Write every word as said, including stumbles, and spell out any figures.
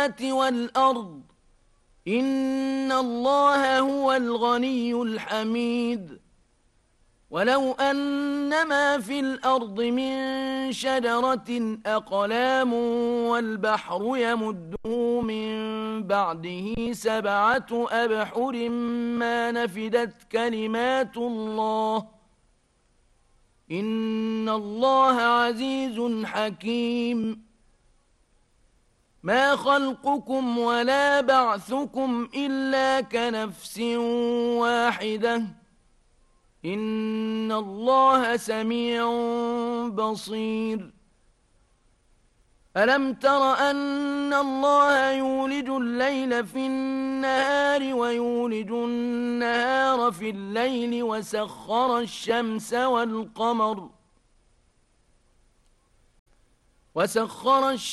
السماوات والأرض إن الله هو الغني الحميد ولو أن ما في الأرض من شجرة أقلام والبحر يمده من بعده سبعة أبحر ما نفدت كلمات الله إن الله عزيز حكيم ما خلقكم ولا بعثكم إلا كنفس واحدة إن الله سميع بصير ألم تر أن الله يولج الليل في النهار ويولج النهار في الليل وسخر الشمس والقمر وسخر الشمس